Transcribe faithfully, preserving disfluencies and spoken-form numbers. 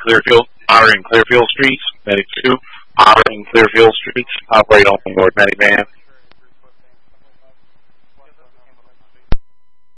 Clearfield, Potter and Clearfield Streets. Medic two, Potter and Clearfield Streets. Operate on board Medic van.